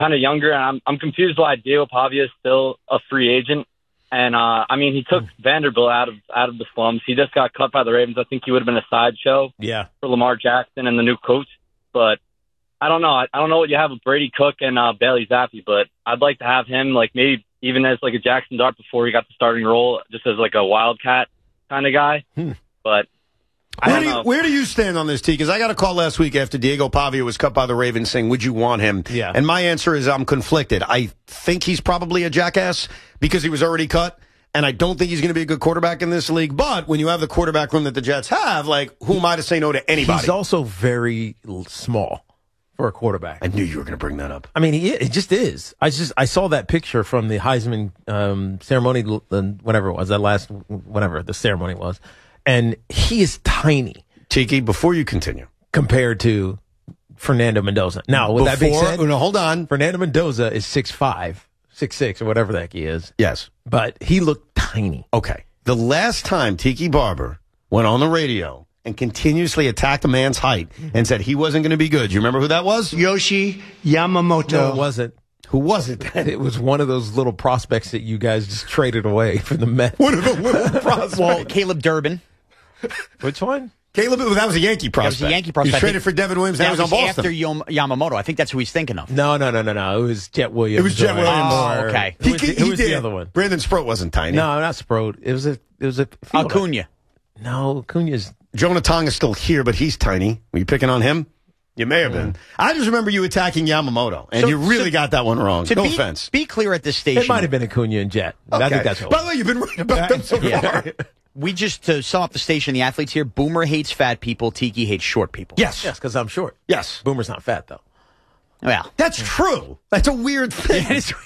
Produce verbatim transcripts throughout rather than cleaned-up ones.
kind of younger, and I'm I'm confused why Diego Pavia is still a free agent. And uh, I mean, he took Vanderbilt out of out of the slums. He just got cut by the Ravens. I think he would have been a sideshow yeah. for Lamar Jackson and the new coach. But I don't know. I, I don't know what you have with Brady Cook and uh, Bailey Zappi, but I'd like to have him like maybe even as like a Jackson Dart before he got the starting role, just as like a wildcat kind of guy. Hmm. But I where don't do you, know. Where do you stand on this, T? Because I got a call last week after Diego Pavia was cut by the Ravens saying, would you want him? Yeah. And my answer is I'm conflicted. I think he's probably a jackass because he was already cut. And I don't think he's going to be a good quarterback in this league. But when you have the quarterback room that the Jets have, like, who am I to say no to anybody? He's also very l- small for a quarterback. I knew you were going to bring that up. I mean, he it just is. I just I saw that picture from the Heisman um, ceremony, whatever it was, that last, whatever the ceremony was. And he is tiny. Tiki, before you continue. Compared to Fernando Mendoza. Now, with before, that being said, no, hold on. Fernando Mendoza is six five. Six six or whatever the heck he is. Yes. But he looked tiny. Okay. The last time Tiki Barber went on the radio and continuously attacked a man's height and said he wasn't going to be good, do you remember who that was? Yoshi Yamamoto. No, it wasn't. Who was it then? It was one of those little prospects that you guys just traded away for the Mets. One of the little prospects. Well, Caleb Durbin. Which one? Caleb, that was a Yankee prospect. That was a Yankee prospect. He traded for Devin Williams. That, that was, was on Boston. after Yom- Yamamoto. I think that's who he's thinking of. No, no, no, no, no. It was Jet Williams. It was Jet or- Williams. Oh, okay. Who was, He- the, who he was did. the other one? Brandon Sproat wasn't tiny. No, not Sproat. It was a. It was a. fielder. Acuna. No, Acuna's. Jonah Tong is still here, but he's tiny. Were you picking on him? You may have been. I just remember you attacking Yamamoto, and So- you really so- got that one wrong. To No be, offense. Be clear at this station. It might have been Acuna and Jet. Okay. I think that's what. By the way, you've been right about them so Yeah. far. We just, to sum up the station, the athletes here, Boomer hates fat people, Tiki hates short people. Yes. Yes, because I'm short. Yes. Boomer's not fat though. Well, That's true. That's a weird thing.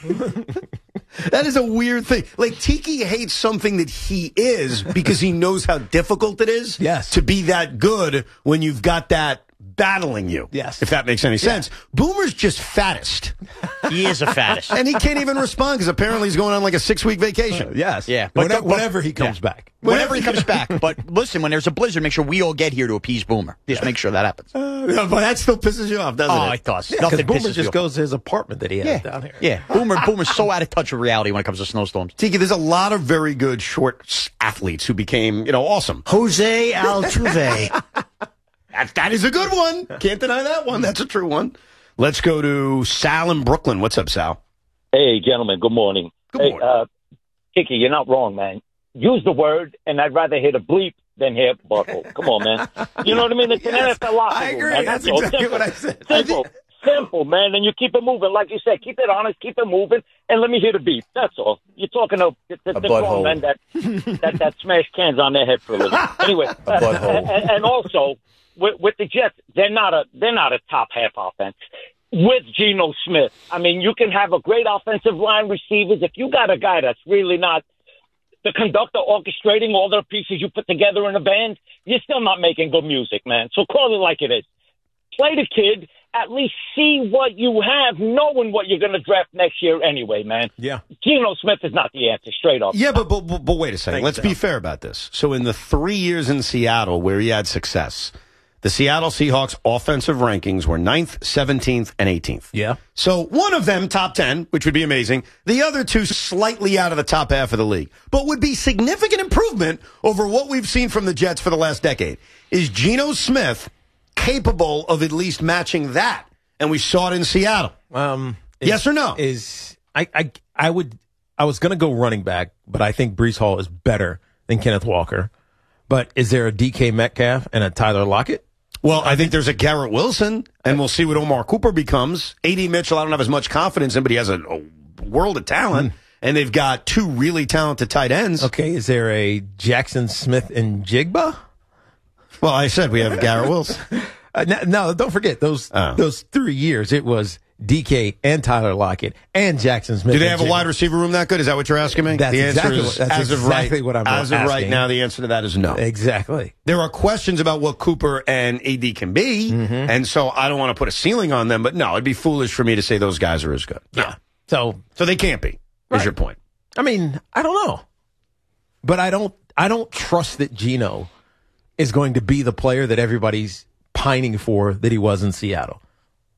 That is a weird thing. Like, Tiki hates something that he is because he knows how difficult it is Yes. to be that good when you've got that battling you. Yes. If that makes any sense. Boomer's just fattest. he is a fattest. And he can't even respond because apparently he's going on like a six-week vacation. Yes. Yeah, But but- whenever, whenever he comes yeah. back. Whenever he comes back. But listen, when there's a blizzard, make sure we all get here to appease Boomer. Just make sure that happens. Uh, but that still pisses you off, doesn't oh, it? it does. Yeah, Nothing Boomer pisses just you off. goes to his apartment that he has Yeah, down here. yeah. Boomer, Boomer's so out of touch with reality when it comes to snowstorms. Tiki, there's a lot of very good short s- athletes who became, you know, awesome. Jose Altuve. That, that is a good one. Can't deny that one. That's a true one. Let's go to Sal in Brooklyn. What's up, Sal? Hey, gentlemen, good morning. Good hey, morning. uh, Kiki, you're not wrong, man. Use the word, and I'd rather hit a bleep than hear buckle. Come on, man. You know what I mean? It's an Yes, N F L locker I room, agree. man. That's all. exactly Simple. what I said. Simple. Simple, man. And you keep it moving. Like you said, keep it honest, keep it moving, and let me hear the beat. That's all. You're talking to the, the, the grown men that, that, that smash cans on their head for a living. Anyway, uh, and, and also, with, with the Jets, they're not a they're not a top half offense. With Geno Smith, I mean, you can have a great offensive line receivers. If you got a guy that's really not the conductor orchestrating all the pieces you put together in a band, you're still not making good music, man. So call it like it is. Play the kid. At least see what you have, knowing what you're going to draft next year anyway, man. Yeah. Geno Smith is not the answer, straight up. Yeah, but but, but, but wait a second. Thanks, Let's Sal. be fair about this. So in the three years in Seattle where he had success, the Seattle Seahawks offensive rankings were ninth, seventeenth, and eighteenth. Yeah. So one of them top ten, which would be amazing. The other two slightly out of the top half of the league, but would be significant improvement over what we've seen from the Jets for the last decade. Is Geno Smith capable of at least matching that? And we saw it in Seattle. Um, is, Yes or no? Is I I I would I was going to go running back, but I think Breece Hall is better than Kenneth Walker. But is there a D K Metcalf and a Tyler Lockett? Well, I think there's a Garrett Wilson, and we'll see what Omar Cooper becomes. A D Mitchell, I don't have as much confidence in, but he has a, a world of talent. Hmm. And they've got two really talented tight ends. Okay, is there a Jackson Smith and Jigba? Well, I said we have Garrett Wilson. Uh, no, no, don't forget those Oh. those three years. It was D K and Tyler Lockett and Jackson Smith. Do they and have a Jigba. wide receiver room that good? Is that what you're asking me? That's the answer exactly is, what- that's as of exactly right, what I'm As of right asking. now, the answer to that is no. Exactly. There are questions about what Cooper and A D can be, Mm-hmm. and so I don't want to put a ceiling on them, but no, it'd be foolish for me to say those guys are as good. No. Yeah. So So they can't be, is Right. your point. I mean, I don't know, but I don't I don't trust that Geno is going to be the player that everybody's pining for that he was in Seattle.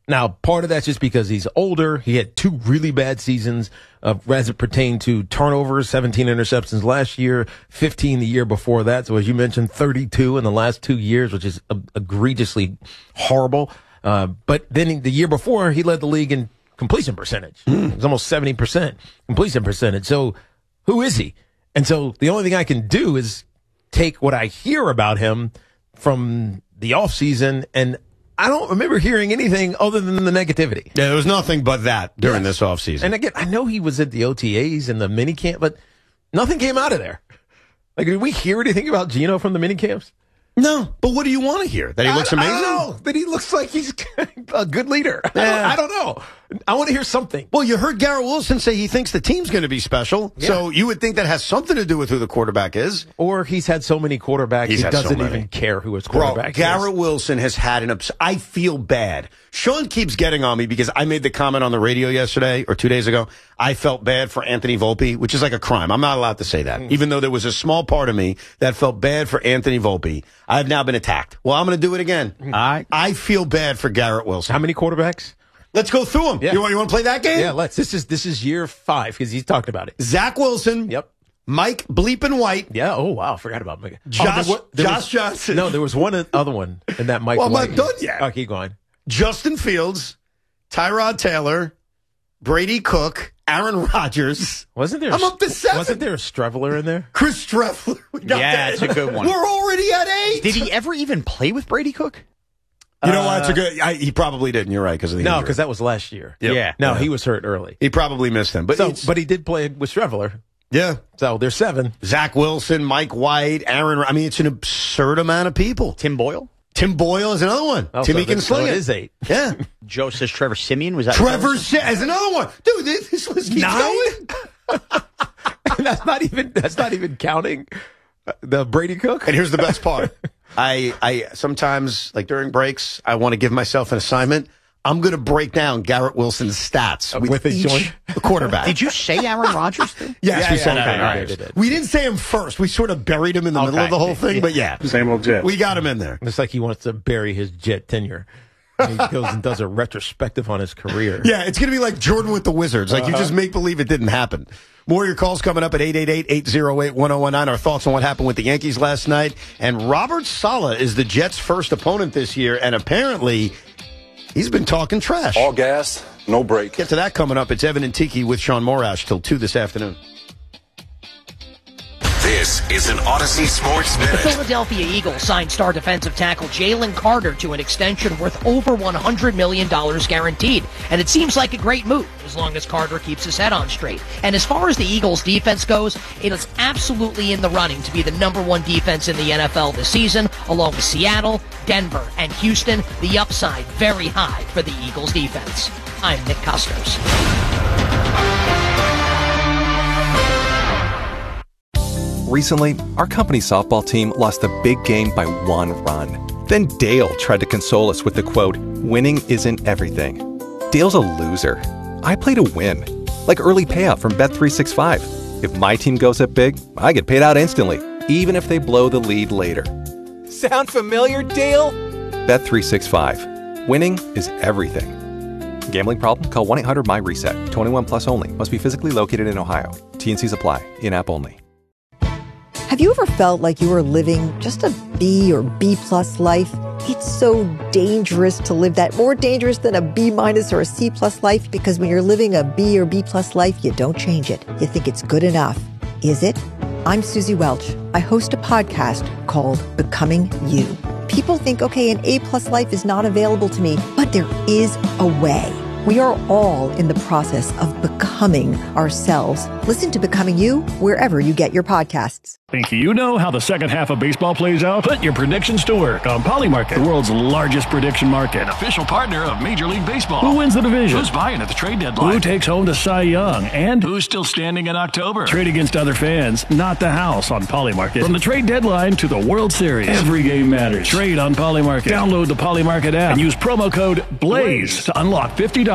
Now, part of that's just because he's older. He had two really bad seasons uh, as it pertained to turnovers, seventeen interceptions last year, fifteen the year before that. So as you mentioned, thirty-two in the last two years, which is uh, egregiously horrible. Uh, but then the year before, he led the league in completion percentage. Mm. It was almost seventy percent completion percentage. So who is he? And so the only thing I can do is take what I hear about him from the offseason, and I don't remember hearing anything other than the negativity. Yeah, there was nothing but that during yes. this offseason. And again, I know he was at the O T As and the mini camp, but nothing came out of there. Like, did we hear anything about Geno from the mini camps? No, but what do you want to hear? That he looks I, amazing? I don't know. That he looks like he's a good leader. Yeah. I, don't, I don't know. I want to hear something. Well, you heard Garrett Wilson say he thinks the team's going to be special. Yeah. So you would think that has something to do with who the quarterback is. Or he's had so many quarterbacks, he's he doesn't so even care who his quarterback Bro, is. Garrett Wilson has had an ups- I feel bad. Sean keeps getting on me because I made the comment on the radio yesterday or two days ago. I felt bad for Anthony Volpe, which is like a crime. I'm not allowed to say that. Mm. Even though there was a small part of me that felt bad for Anthony Volpe. I've now been attacked. Well, I'm going to do it again. Mm. I, I feel bad for Garrett Wilson. How many quarterbacks? Let's go through them. Yeah. You want you want to play that game? Yeah, let's. This is this is year five because he's talked about it. Zach Wilson. Yep. Mike Bleepin White. Yeah. Oh wow, I forgot about Mike. Josh. Oh, there, there Josh was, Johnson. No, there was one other one in that Mike. Well, White. I'm not done yet. Oh, keep going. Justin Fields, Tyrod Taylor, Brady Cook, Aaron Rodgers. Wasn't there? I'm up to seven. Wasn't there a Streveler in there? Chris Streveler. Yeah, it's a good one. We're already at eight. Did he ever even play with Brady Cook? You know what? It's a good. I, he probably didn't. You're right because of the no, because that was last year. Yep. Yeah, no, yeah. he was hurt early. He probably missed him, but so, but he did play with Streveler. Yeah, so there's seven. Zach Wilson, Mike White, Aaron. I mean, it's an absurd amount of people. Tim Boyle. Tim Boyle is another one. Oh, Timmy so can sling so it. It is eight. Yeah. Joe says Trevor Siemian was that. Trevor Siemian is another one, dude. This, this was keeps Nine? going. that's not even. That's not even counting the Brady Cook. And here's the best part. I, I sometimes, like during breaks, I want to give myself an assignment. I'm going to break down Garrett Wilson's stats uh, with, with each joint quarterback. Did you say Aaron Rodgers? yes, yeah, we yeah, said yeah, Aaron yeah, Rodgers. yeah, yeah, yeah. We didn't say him first. We sort of buried him in the Okay. middle of the whole thing, yeah. but yeah. Same old Jet. We got him in there. It's like he wants to bury his Jet tenure. He goes and does a retrospective on his career. Yeah, it's going to be like Jordan with the Wizards. Like, uh-huh. you just make believe it didn't happen. More of your calls coming up at eight eight eight, eight oh eight, one oh one nine. Our thoughts on what happened with the Yankees last night. And Robert Saleh is the Jets' first opponent this year, and apparently he's been talking trash. All gas, no break. Get to that coming up. It's Evan and Tiki with Sean Morash till two this afternoon. This is an Odyssey Sports Minute. The Philadelphia Eagles signed star defensive tackle Jalen Carter to an extension worth over one hundred million dollars guaranteed. And it seems like a great move as long as Carter keeps his head on straight. And as far as the Eagles defense goes, it is absolutely in the running to be the number one defense in the N F L this season, along with Seattle, Denver, and Houston. The upside very high for the Eagles defense. I'm Nick Custos. Recently, our company's softball team lost a big game by one run. Then Dale tried to console us with the quote, "Winning isn't everything." Dale's a loser. I play to win. Like early payout from Bet three sixty-five. If my team goes up big, I get paid out instantly, even if they blow the lead later. Sound familiar, Dale? Bet three sixty-five. Winning is everything. Gambling problem? Call one eight hundred my reset. twenty-one plus only. Must be physically located in Ohio. T N Cs apply. In-app only. Have you ever felt like you were living just a B or B plus life? It's so dangerous to live that, more dangerous than a B minus or a C plus life, because when you're living a B or B plus life, you don't change it. You think it's good enough. Is it? I'm Susie Welch. I host a podcast called Becoming You. People think, okay, an A plus life is not available to me, but there is a way. We are all in the process of becoming ourselves. Listen to Becoming You wherever you get your podcasts. Think you know how the second half of baseball plays out? Put your predictions to work on Polymarket, the world's largest prediction market. An official partner of Major League Baseball. Who wins the division? Who's buying at the trade deadline? Who takes home the Cy Young? And who's still standing in October? Trade against other fans, not the house on Polymarket. From the trade deadline to the World Series, every game matters. Trade on Polymarket. Download the Polymarket app and use promo code BLAZE to unlock fifty dollars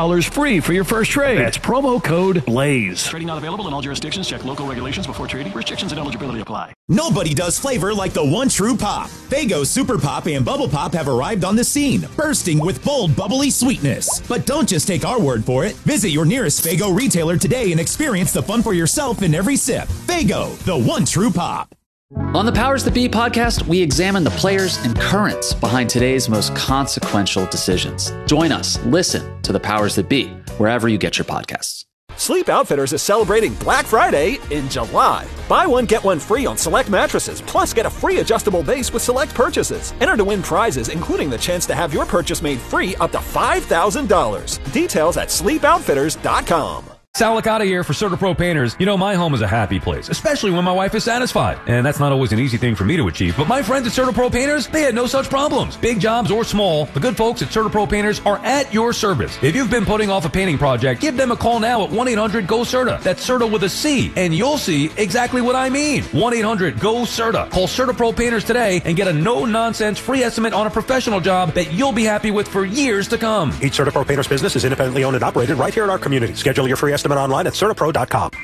dollars free for your first trade. That's promo code BLAZE. Trading not available in all jurisdictions. Check local regulations before trading. Restrictions and eligibility apply. Nobody does flavor like the one true pop. Faygo Super Pop and Bubble Pop have arrived on the scene, bursting with bold, bubbly sweetness. But don't just take our word for it. Visit your nearest Faygo retailer today and experience the fun for yourself in every sip. Faygo, the one true pop. On the Powers That Be podcast, we examine the players and currents behind today's most consequential decisions. Join us. Listen to the Powers That Be wherever you get your podcasts. Sleep Outfitters is celebrating Black Friday in July. Buy one, get one free on select mattresses, plus get a free adjustable base with select purchases. Enter to win prizes, including the chance to have your purchase made free up to five thousand dollars. Details at sleep outfitters dot com. Sal Licata here for CertaPro Painters. You know, my home is a happy place, especially when my wife is satisfied. And that's not always an easy thing for me to achieve. But my friends at CertaPro Painters, they had no such problems. Big jobs or small, the good folks at CertaPro Painters are at your service. If you've been putting off a painting project, give them a call now at one eight hundred go CERTA. That's CERTA with a C, and you'll see exactly what I mean. one eight hundred go CERTA. Call CertaPro Painters today and get a no-nonsense free estimate on a professional job that you'll be happy with for years to come. Each CertaPro Painters business is independently owned and operated right here in our community. Schedule your free estimate online at CertaPro dot com.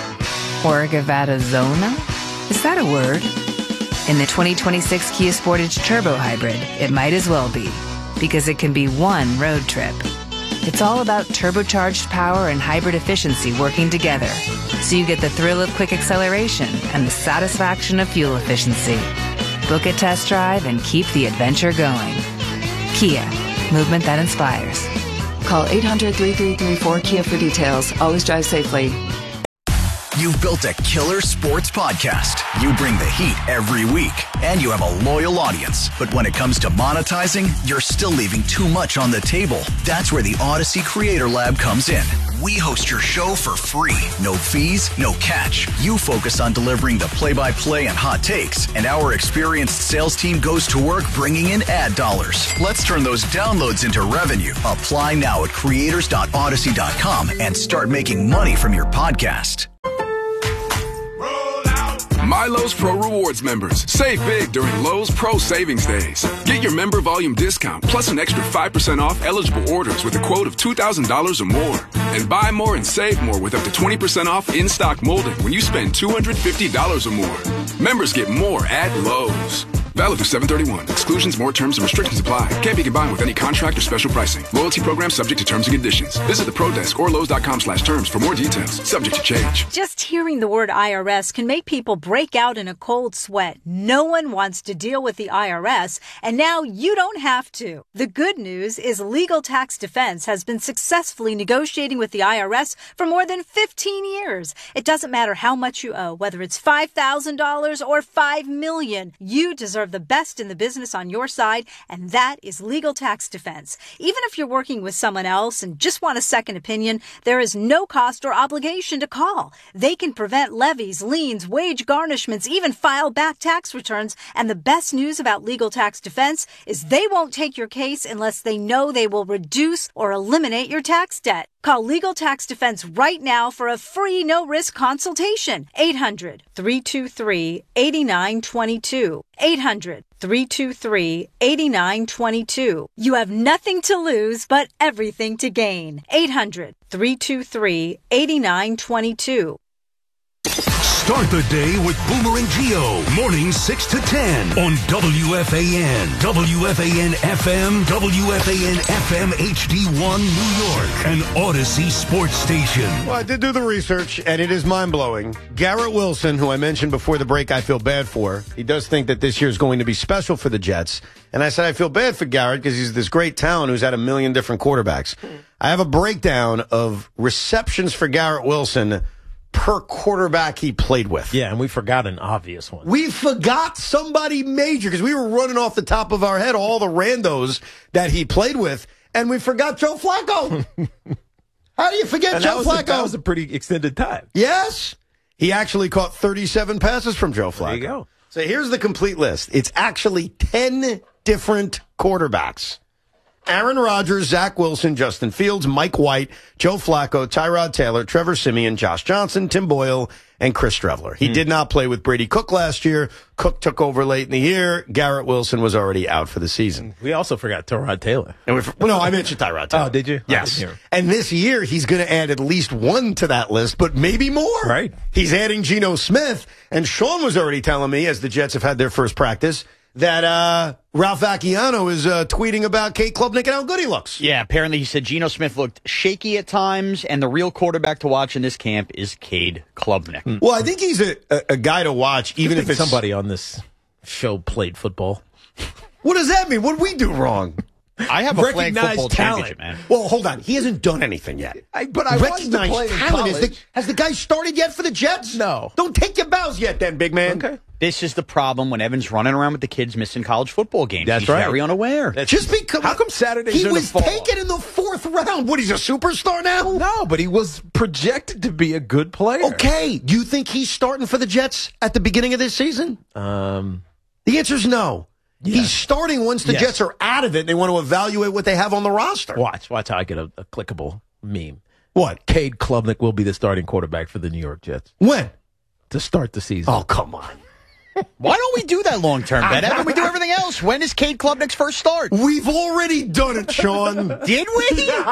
Orgavattazona? Is that a word? In the twenty twenty-six Kia Sportage Turbo Hybrid, it might as well be, because it can be one road trip. It's all about turbocharged power and hybrid efficiency working together, so you get the thrill of quick acceleration and the satisfaction of fuel efficiency. Book a test drive and keep the adventure going. Kia, movement that inspires. Call eight hundred, three three three, four, K I A for details. Always drive safely. You've built a killer sports podcast. You bring the heat every week, and you have a loyal audience. But when it comes to monetizing, you're still leaving too much on the table. That's where the Odyssey Creator Lab comes in. We host your show for free. No fees, no catch. You focus on delivering the play-by-play and hot takes, and our experienced sales team goes to work bringing in ad dollars. Let's turn those downloads into revenue. Apply now at creators dot odyssey dot com and start making money from your podcast. My Lowe's Pro Rewards members. Save big during Lowe's Pro Savings Days. Get your member volume discount plus an extra five percent off eligible orders with a quote of two thousand dollars or more. And buy more and save more with up to twenty percent off in-stock molding when you spend two hundred fifty dollars or more. Members get more at Lowe's. Valid through seven thirty-one. Exclusions, more terms, and restrictions apply. Can't be combined with any contract or special pricing. Loyalty program subject to terms and conditions. Visit the Pro Desk or Lowe's dot com slash terms for more details. Subject to change. Just hearing the word I R S can make people break out in a cold sweat. No one wants to deal with the I R S, and now you don't have to. The good news is Legal Tax Defense has been successfully negotiating with the I R S for more than fifteen years. It doesn't matter how much you owe, whether it's five thousand dollars or five million dollars. You deserve the best in the business on your side, and that is Legal Tax Defense. Even if you're working with someone else and just want a second opinion, there is no cost or obligation to call. They can prevent levies, liens, wage garnishments, even file back tax returns. And the best news about Legal Tax Defense is they won't take your case unless they know they will reduce or eliminate your tax debt. Call Legal Tax Defense right now for a free no-risk consultation. eight hundred, three two three, eight nine two two. eight hundred, three two three, eight nine two two. You have nothing to lose but everything to gain. eight hundred, three two three, eight nine two two. Start the day with Boomer and Gio, mornings six to ten on W F A N, W F A N F M, W F A N F M H D one New York, an Odyssey sports station. Well, I did do the research, and it is mind-blowing. Garrett Wilson, who I mentioned before the break I feel bad for, he does think that this year is going to be special for the Jets. And I said I feel bad for Garrett because he's this great talent who's had a million different quarterbacks. I have a breakdown of receptions for Garrett Wilson per quarterback he played with. Yeah, and we forgot an obvious one. We forgot somebody major because we were running off the top of our head all the randos that he played with, and we forgot Joe Flacco. How do you forget and Joe that Flacco? A, that was a pretty extended time. Yes. He actually caught thirty-seven passes from Joe Flacco. There you go. So here's the complete list. It's actually ten different quarterbacks. Aaron Rodgers, Zach Wilson, Justin Fields, Mike White, Joe Flacco, Tyrod Taylor, Trevor Siemian, Josh Johnson, Tim Boyle, and Chris Streveler. He mm. did not play with Brady Cook last year. Cook took over late in the year. Garrett Wilson was already out for the season. We also forgot Tyrod Taylor. And we, well, no, I mentioned Tyrod Taylor. Oh, did you? Yes. And this year, he's going to add at least one to that list, but maybe more. Right. He's adding Geno Smith. And Sean was already telling me, as the Jets have had their first practice, that uh, Ralph Vacchiano is uh, tweeting about Cade Klubnik and how good he looks. Yeah, apparently he said Geno Smith looked shaky at times, and the real quarterback to watch in this camp is Cade Klubnik. Mm. Well, I think he's a, a, a guy to watch, even if it's somebody on this show played football. What does that mean? What did we do wrong? I have a flag football championship, man. Well, hold on. He hasn't done anything yet. I, but I Recognized watched him play in talent. Is the, college. has the guy started yet for the Jets? No. Don't take your bows yet then, big man. Okay. This is the problem when Evan's running around with the kids missing college football games. That's He's right. very unaware. That's Just because how come Saturdays he are was the fall? taken in the fourth round? What, he's a superstar now? No, but he was projected to be a good player. Okay. Do you think he's starting for the Jets at the beginning of this season? Um, the answer is no. Yes. He's starting once the Yes. Jets are out of it. And they want to evaluate what they have on the roster. Watch, watch how I get a, a clickable meme. What? Cade Klubnik will be the starting quarterback for the New York Jets When? to start the season. Oh, come on. Why don't we do that long term, Ben? Evan, we do everything else. When is Cade Klubnik's first start? We've already done it, Sean. Did we?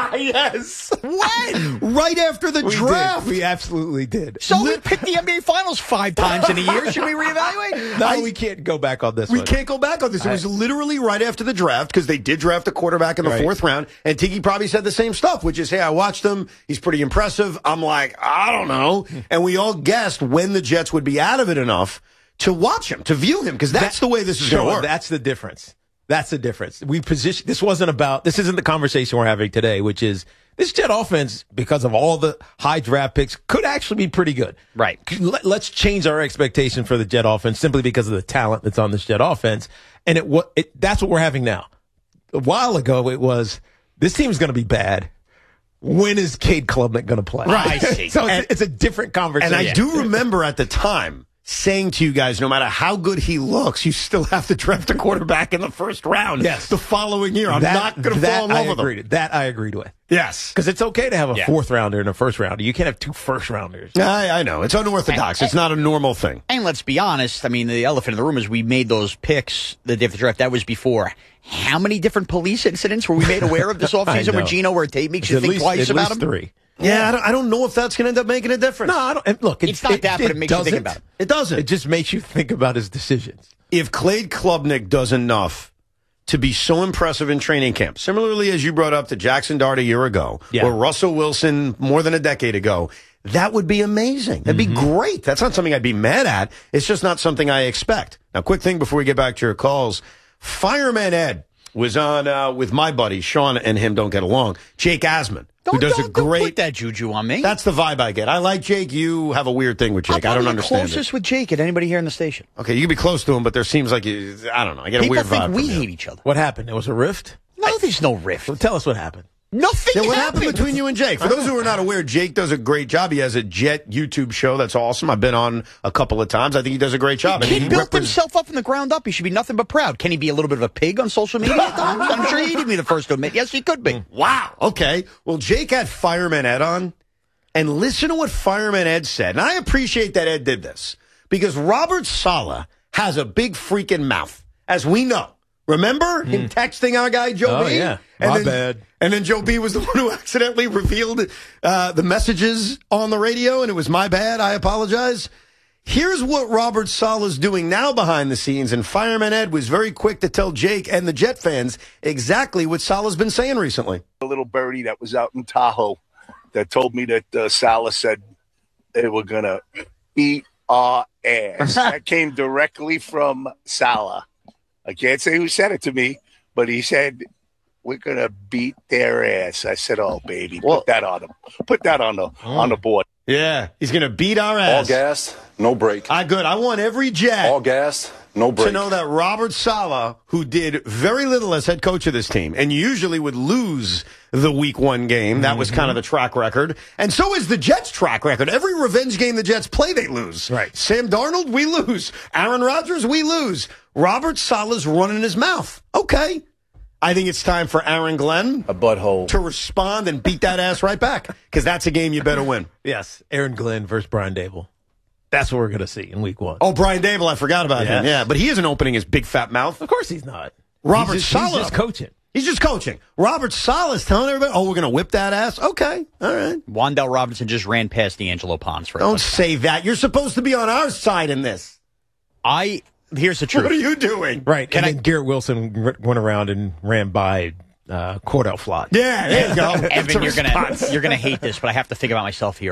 Yes. When? Right after the we draft. Did. We absolutely did. So we picked the N B A Finals five times in a year. Should we reevaluate? No, I- we can't go back on this We one. can't go back on this. It was I- literally right after the draft because they did draft a quarterback in the Right. fourth round. And Tiki probably said the same stuff, which is, hey, I watched him. He's pretty impressive. I'm like, I don't know. And we all guessed when the Jets would be out of it enough to watch him, to view him, because that's That- the way this is Sure, going to work. That's the difference. That's the difference. We position. This wasn't about. This isn't the conversation we're having today, which is this Jet offense, because of all the high draft picks, could actually be pretty good. Right. Let, let's change our expectation for the Jet offense simply because of the talent that's on this Jet offense, and it what it, that's what we're having now. A while ago, it was this team's going to be bad. When is Cade Klubnik going to play? Right. I see. So it's, And- it's a different conversation. And I do remember at the time saying to you guys, no matter how good he looks, you still have to draft a quarterback in the first round. Yes. The following year. I'm That- not going to that fall in love I with agreed, him. That I agreed with. Yes. Because it's okay to have a Yeah. fourth rounder and a first rounder. You can't have two first rounders. I, I know. It's unorthodox. It's not a normal thing. And let's be honest. I mean, the elephant in the room is we made those picks the day of the draft. That was before. How many different police incidents were we made aware of this offseason know. with Geno where it makes you At think least, twice at about least him? three. Yeah, I don't, I don't know if that's going to end up making a difference. No, I don't. And look, it, It's not that, but it makes you think doesn't. about it. It doesn't. It just makes you think about his decisions. If Cade Klubnik does enough to be so impressive in training camp, similarly as you brought up to Jackson Dart a year ago, Yeah. or Russell Wilson more than a decade ago, that would be amazing. That'd be great. That's not something I'd be mad at. It's just not something I expect. Now, quick thing before we get back to your calls. Fireman Ed was on uh, with my buddy, Sean, and him don't get along, Jake Asman, Don't, who does don't, a great... don't put that juju on me. That's the vibe I get. I like Jake. You have a weird thing with Jake. I'm I don't probably understand the closest it. with Jake at anybody here in the station. Okay, you can be close to him, but there seems like you, I don't know. I get a People weird think vibe. we from you. hate each other. What happened? There was a rift? No, there's no rift. Well, tell us what happened. Nothing Yeah, what happened. happened between you and Jake? For those who are not aware, Jake does a great job. He has a Jet YouTube show that's awesome. I've been on a couple of times. I think he does a great job. The And kid he built repres- himself up from the ground up. He should be nothing but proud. Can he be a little bit of a pig on social media at times? I'm sure he'd be the first to admit. Yes, he could be. Wow. Okay. Well, Jake had Fireman Ed on, and listen to what Fireman Ed said. And I appreciate that Ed did this because Robert Saleh has a big freaking mouth, as we know. Remember him texting our guy Joe Oh, B? yeah. And My then, bad. And then Joe B was the one who accidentally revealed uh, the messages on the radio, and it was my bad. I apologize. Here's what Robert Saleh's doing now behind the scenes, and Fireman Ed was very quick to tell Jake and the Jet fans exactly what Saleh's been saying recently. A little birdie that was out in Tahoe that told me that uh, Saleh said they were going to beat our ass. That came directly from Saleh. I can't say who said it to me, but he said, we're going to beat their ass. I said, oh, baby, Well- put that on them. Put that on the on the board. Yeah, he's going to beat our ass. All gas, no break. I good. I want every Jet All gas, no break. to know that Robert Saleh, who did very little as head coach of this team, and usually would lose the week one game, that was kind of the track record, and so is the Jets' track record. Every revenge game the Jets play, they lose. Right. Sam Darnold, we lose. Aaron Rodgers, we lose. Robert Saleh's running his mouth. Okay. I think it's time for Aaron Glenn, a butthole, to respond and beat that ass right back, because that's a game you better win. Yes, Aaron Glenn versus Brian Dable. That's what we're going to see in week one. Oh, Brian Dable, I forgot about yes. him. Yeah, but he isn't opening his big fat mouth. Of course he's not. Robert he's just, Saleh. He's just coaching. He's just coaching. Robert Saleh's telling everybody, oh, we're going to whip that ass? Okay, all right. Wandale Robinson just ran past D'Angelo Ponce. For Don't say that. You're supposed to be on our side in this. I Here's the truth. What are you doing? Right, Can and I, then Garrett Wilson r- went around and ran by uh, Cordell Flott. Yeah, there you go. Evan, you're going to you're gonna hate this, but I have to think about myself here.